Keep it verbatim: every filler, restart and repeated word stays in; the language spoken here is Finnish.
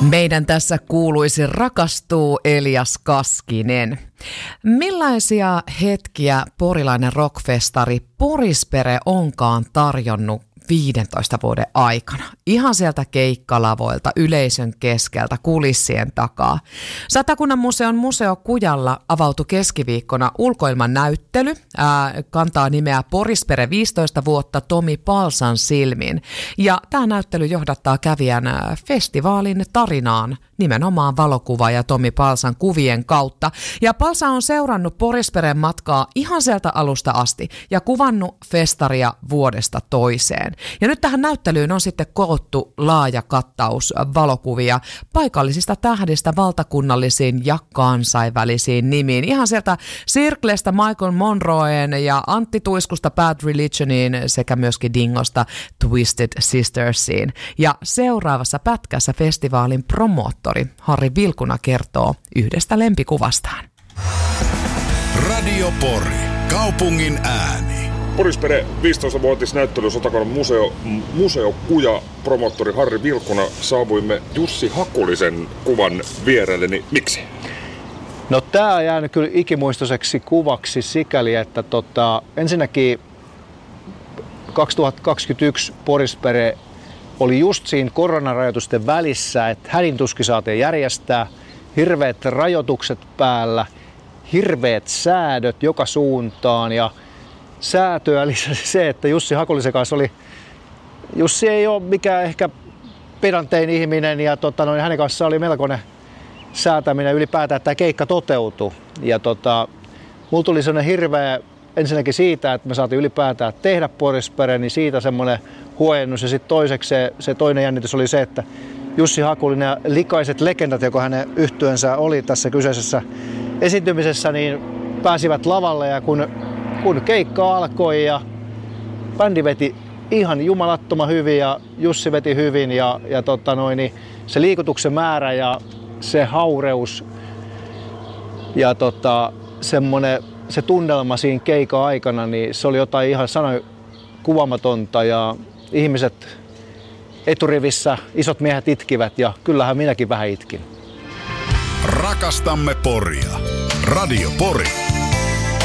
Meidän tässä kuuluisi rakastuu Elias Kaskinen. Millaisia hetkiä porilainen rockfestari Porispere onkaan tarjonnut viidentoista vuoden aikana? Ihan sieltä keikkalavoilta, yleisön keskeltä, kulissien takaa. Satakunnan museon Museo Kujalla avautui keskiviikkona ulkoilman näyttely. Ää, kantaa nimeä Porispere viisitoista vuotta Tomi Palsan silmin. Ja tämä näyttely johdattaa kävijän festivaalin tarinaan nimenomaan valokuva ja Tomi Palsan kuvien kautta. Ja Palsa on seurannut Porisperen matkaa ihan sieltä alusta asti ja kuvannut festaria vuodesta toiseen. Ja nyt tähän näyttelyyn on sitten koottu laaja kattaus valokuvia paikallisista tähdistä valtakunnallisiin ja kansainvälisiin nimiin. Ihan sieltä Circlestä Michael Monroen ja Antti Tuiskusta Bad Religioniin sekä myöskin Dingosta Twisted Sistersiin. Ja seuraavassa pätkässä festivaalin promoottori Harri Vilkuna kertoo yhdestä lempikuvastaan. Radio Pori, kaupungin ääni. Porispere viisitoistavuotisnäyttely Satakunnan museo, museo Kuja, promoottori Harri Vilkuna. Saavuimme Jussi Hakulisen kuvan vierelle, niin miksi? No tää on jäänyt kyllä ikimuistoiseksi kuvaksi sikäli, että tota, ensinnäkin kaksituhattakaksikymmentäyksi Porispere oli just siinä koronarajoitusten välissä, että hädintuski saatiin järjestää, hirveät rajoitukset päällä, hirveät säädöt joka suuntaan ja säätöä lisäsi se, että Jussi Hakulisen kanssa oli, Jussi ei ole mikään ehkä pedantein ihminen ja tota, noin, hänen kanssaan oli melkoinen säätäminen ylipäätään, että tämä keikka toteutui. Ja tota, mulla tuli sellainen hirveä ensinnäkin siitä, että me saatiin ylipäätään tehdä Porispere, niin siitä semmoinen huojennus. Ja sitten toiseksi se, se toinen jännitys oli se, että Jussi Hakulinen ja likaiset legendat, joka hänen yhtyönsä oli tässä kyseisessä esiintymisessä, niin pääsivät lavalle ja kun, kun keikka alkoi ja bändi veti ihan jumalattoman hyvin ja Jussi veti hyvin ja, ja tota noin, niin se liikutuksen määrä ja se haureus ja tota, semmoinen se tunnelma siinä keikan aikana, niin se oli jotain ihan sanoin kuvaamatonta ja ihmiset eturivissä, isot miehet itkivät ja kyllähän minäkin vähän itkin. Rakastamme Poria. Radio Pori.